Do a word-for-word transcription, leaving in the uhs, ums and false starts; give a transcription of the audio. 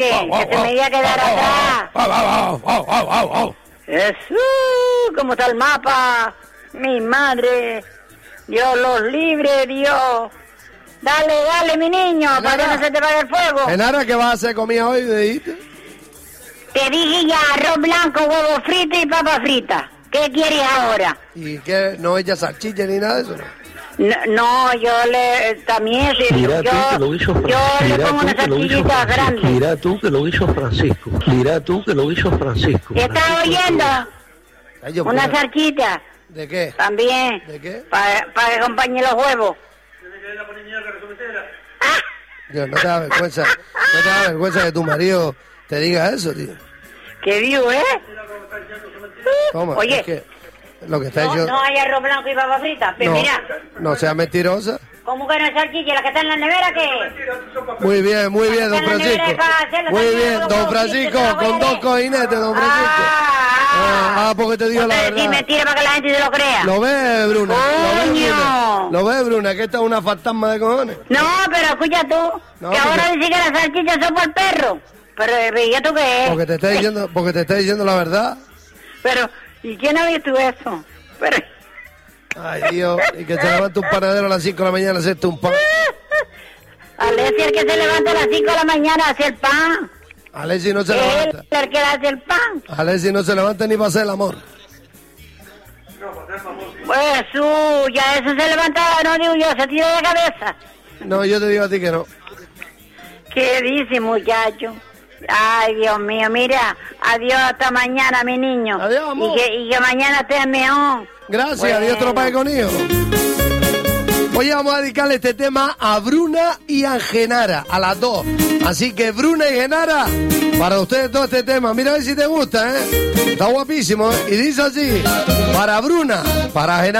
que se me iba a quedar atrás. Jesús, ¿cómo está el mapa? Mi madre, Dios los libre, Dios. Dale, dale, mi niño, Genara, para que no se te vaya el fuego. Genara, ¿qué vas a hacer comida hoy? ¿Me dijiste? Te dije ya, arroz blanco, huevo frito y papa frita. ¿Qué quieres ahora? ¿Y qué? ¿No ella salchicha ni nada de eso? No, no yo le también sí, Mira yo, tú que lo hizo yo le Mira pongo tú una que lo hizo salchichita Francisco. grande. Mira tú que lo hizo Francisco. Mira tú que lo hizo Francisco. ¿Qué estás oyendo? Ay, yo, Una pues, salchicha ¿de qué? también. ¿De qué? Para que acompañe los huevos. Yo, no te da vergüenza, no te da vergüenza que tu marido te diga eso, tío. ¿Qué digo, eh? Toma, Oye, es que lo que está no, diciendo... no hay arroz blanco y papa frita. Pero No, mira, no sea mentirosa. ¿cómo que no hay salchicha? ¿La que está en la nevera qué? Muy bien, muy bien, don Francisco. Muy bien, don Francisco, con dos cojinetes, don Francisco. Ah, ah, porque te digo la Sí, verdad. mentira para que la gente se lo crea. Lo ves, Bruna. Lo ves, Coño. Bruna. Lo ves, Bruna, que esta es una fantasma de cojones. No, pero escucha tú, No, que porque- ahora dice que las salchichas son por el perro. Pero, eh, ¿y tú qué es? Porque te está diciendo, porque te está diciendo la verdad. Pero, ¿y quién ha visto eso? Pero, Ay, Dios, y que se levante un panadero a las cinco de la mañana a hacerte un pan. Alessi el que se levanta a las cinco de la mañana a hacer pan. Alessi no se Él levanta. es el que hace el pan. Alessi no se levanta ni para hacer el amor. Pues, uh, ya eso se levanta, no digo yo, se tira de cabeza. No, yo te digo a ti que no. ¿Qué dice, muchacho? Ay, Dios mío, mira, adiós hasta mañana, mi niño. Adiós, amor. Y que, y que mañana estés mejor. Gracias, Bueno. Dios te lo pague con hijo. Hoy vamos a dedicarle este tema a Bruna y a Genara, a las dos. Así que Bruna y Genara, para ustedes todo este tema. Mira a ver si te gusta, ¿eh? Está guapísimo, ¿eh? Y dice así, para Bruna, para Genara.